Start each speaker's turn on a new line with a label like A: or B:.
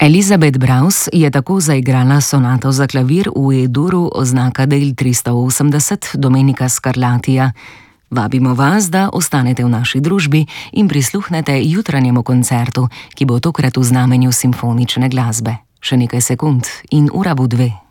A: Elizabeth Braus je tako zaigrala sonato za klavir v E-duru oznaka del 380 Domenica Scarlatija. Vabimo vas, da ostanete v naši družbi in prisluhnete jutranjemu koncertu, ki bo tokrat v znamenju simfonične glasbe. Še nekaj sekund in ura bo 2.